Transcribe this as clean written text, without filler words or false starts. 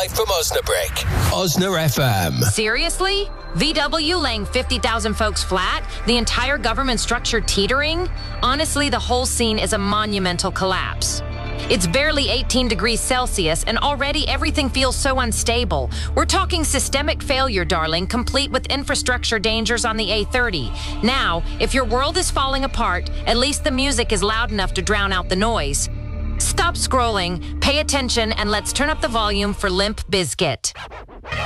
live from Osnabrück. Osner FM. Seriously? VW laying 50,000 folks flat? The entire government structure teetering? Honestly, the whole scene is a monumental collapse. It's barely 18 degrees Celsius, and already everything feels so unstable. We're talking systemic failure, darling, complete with infrastructure dangers on the A30. Now, if your world is falling apart, at least the music is loud enough to drown out the noise. Stop scrolling, pay attention, and let's turn up the volume for Limp Bizkit.